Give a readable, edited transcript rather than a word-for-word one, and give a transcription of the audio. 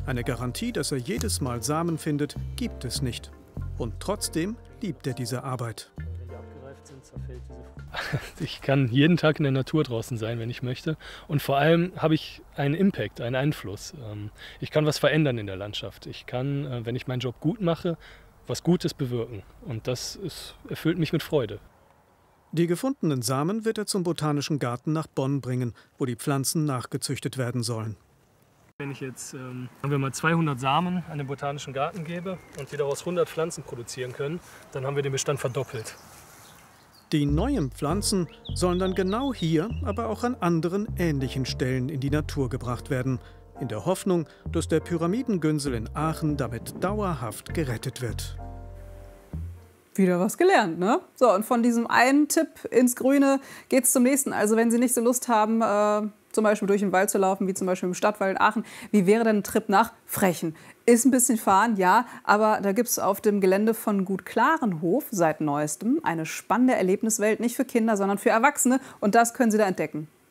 Eine Garantie, dass er jedes Mal Samen findet, gibt es nicht. Und trotzdem liebt er diese Arbeit. Wenn die abgereift sind, zerfällt diese Frucht. Ich kann jeden Tag in der Natur draußen sein, wenn ich möchte. Und vor allem habe ich einen Impact, einen Einfluss. Ich kann was verändern in der Landschaft. Ich kann, wenn ich meinen Job gut mache, was Gutes bewirken. Und erfüllt mich mit Freude. Die gefundenen Samen wird er zum Botanischen Garten nach Bonn bringen, wo die Pflanzen nachgezüchtet werden sollen. Wenn ich jetzt, sagen wir mal, 200 Samen an den Botanischen Garten gebe und wir daraus 100 Pflanzen produzieren können, dann haben wir den Bestand verdoppelt. Die neuen Pflanzen sollen dann genau hier, aber auch an anderen ähnlichen Stellen in die Natur gebracht werden, in der Hoffnung, dass der Pyramidengünsel in Aachen damit dauerhaft gerettet wird. Wieder was gelernt, ne? So, und von diesem einen Tipp ins Grüne geht's zum nächsten. Also wenn Sie nicht so Lust haben, zum Beispiel durch den Wald zu laufen, wie zum Beispiel im Stadtwald in Aachen, wie wäre denn ein Trip nach Frechen? Ist ein bisschen fahren, ja, aber da gibt es auf dem Gelände von Gut Klarenhof seit Neuestem eine spannende Erlebniswelt, nicht für Kinder, sondern für Erwachsene. Und das können Sie da entdecken.